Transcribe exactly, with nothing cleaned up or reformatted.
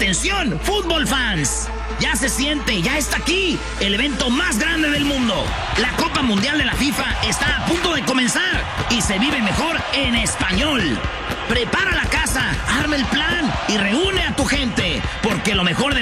Atención, fútbol fans. Ya se siente, ya está aquí, el evento más grande del mundo. La Copa Mundial de la FIFA está a punto de comenzar y se vive mejor en español. Prepara la casa, arma el plan y reúne a tu gente, porque lo mejor de